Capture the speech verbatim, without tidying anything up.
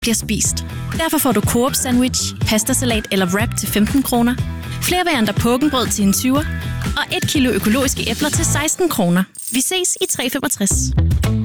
bliver spist. Derfor får du Coop sandwich, pastasalat eller wrap til femten kroner, flere varianter pukkenbrød til en tyver og et kilo økologiske æbler til seksten kroner. Vi ses i tre femogtres.